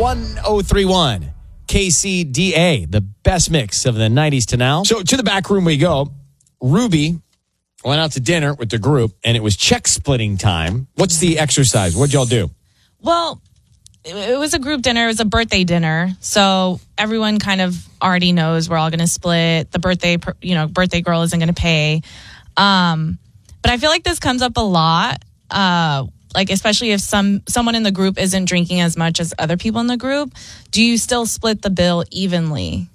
1031 KCDA, the best mix of the 90s to now. So to the back room we go. Ruby went out to dinner with the group, and it was check splitting time. What's the exercise? What'd y'all do? Well, it was a group dinner. It was a birthday dinner. So everyone kind of already knows we're all going to split. The birthday girl isn't going to pay. But I feel like this comes up a lot. Like, especially if someone in the group isn't drinking as much as other people in the group. Do you still split the bill evenly?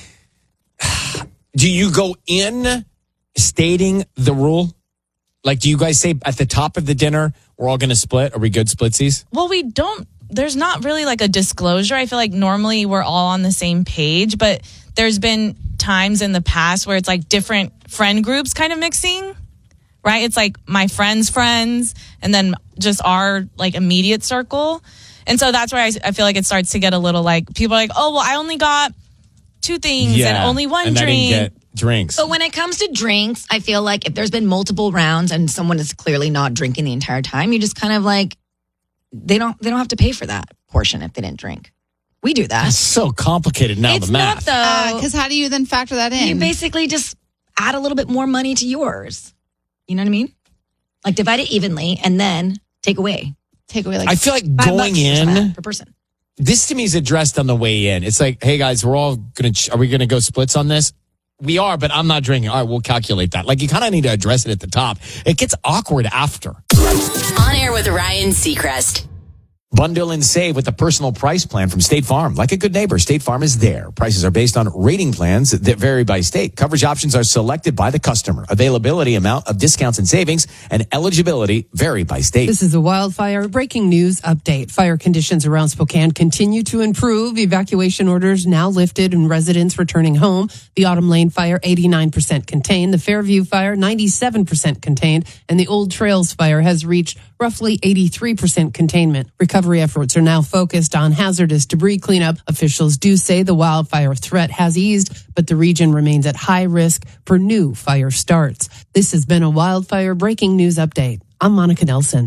Do you go in stating the rule? Like, do you guys say at the top of the dinner, we're all going to split? Are we good splitsies? Well, we don't. There's not really like a disclosure. I feel like normally we're all on the same page, but there's been times in the past where it's like different friend groups kind of mixing, right? It's like my friends' friends and then just our like immediate circle. And so that's where I feel like it starts to get a little like people are like, oh, well, I only got 2 things and only one and drink. I didn't get drinks. But when it comes to drinks, I feel like if there's been multiple rounds and someone is clearly not drinking the entire time, you just kind of like, they don't have to pay for that portion if they didn't drink. We do that. It's so complicated now, It's the math. not, though. Because how do you then factor that in? You basically just add a little bit more money to yours. You know what I mean? Like divide it evenly and then take away. Like I feel like $5 going in per person. This to me is addressed on the way in. It's like, hey guys, are we going to go splits on this? We are, but I'm not drinking. All right, we'll calculate that. Like, you kind of need to address it at the top. It gets awkward after. On Air with Ryan Seacrest. Bundle and save with the personal price plan from State Farm. Like a good neighbor, State Farm is there. Prices are based on rating plans that vary by state. Coverage options are selected by the customer. Availability, amount of discounts and savings, and eligibility vary by state. This is a wildfire breaking news update. Fire conditions around Spokane continue to improve. Evacuation orders now lifted and residents returning home. The Autumn Lane fire, 89% contained. The Fairview fire, 97% contained. And the Old Trails fire has reached roughly 83% containment. Recovery efforts are now focused on hazardous debris cleanup. Officials do say the wildfire threat has eased, but the region remains at high risk for new fire starts. This has been a wildfire breaking news update. I'm Monica Nelson.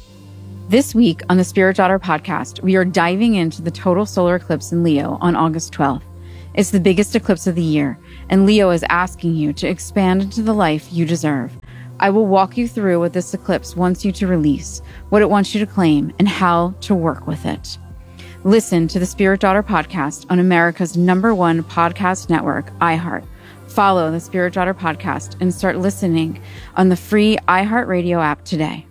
This week on the Spirit Daughter podcast, we are diving into the total solar eclipse in Leo on August 12th. It's the biggest eclipse of the year, and Leo is asking you to expand into the life you deserve. I will walk you through what this eclipse wants you to release, what it wants you to claim, and how to work with it. Listen to the Spirit Daughter podcast on America's #1 podcast network, iHeart. Follow the Spirit Daughter podcast and start listening on the free iHeartRadio app today.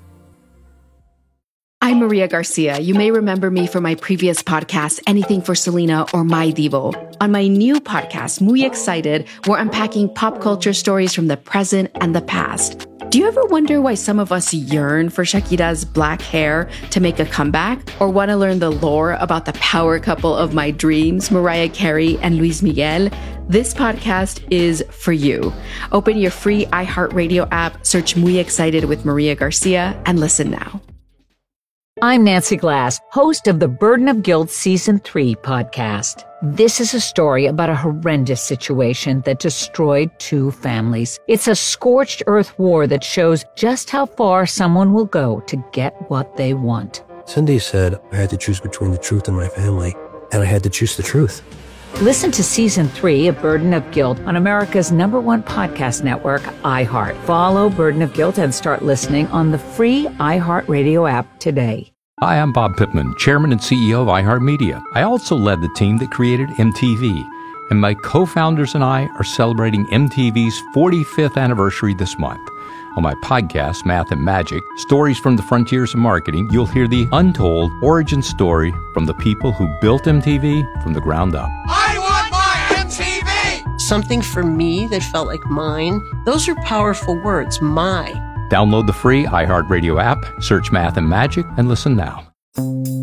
I'm Maria Garcia. You may remember me from my previous podcast, Anything for Selena or My Divo. On my new podcast, Muy Excited, we're unpacking pop culture stories from the present and the past. Do you ever wonder why some of us yearn for Shakira's black hair to make a comeback? Or want to learn the lore about the power couple of my dreams, Mariah Carey and Luis Miguel? This podcast is for you. Open your free iHeartRadio app, search Muy Excited with Maria Garcia, and listen now. I'm Nancy Glass, host of the Burden of Guilt Season 3 podcast. This is a story about a horrendous situation that destroyed 2 families. It's a scorched earth war that shows just how far someone will go to get what they want. Cindy said I had to choose between the truth and my family, and I had to choose the truth. Listen to Season 3 of Burden of Guilt on America's #1 podcast network, iHeart. Follow Burden of Guilt and start listening on the free iHeartRadio app today. Hi, I'm Bob Pittman, Chairman and CEO of iHeartMedia. I also led the team that created MTV, and my co-founders and I are celebrating MTV's 45th anniversary this month. On my podcast, Math and Magic, Stories from the Frontiers of Marketing, you'll hear the untold origin story from the people who built MTV from the ground up. I want my MTV! Something for me that felt like mine. Those are powerful words, my. Download the free iHeartRadio app, search Math and Magic, and listen now.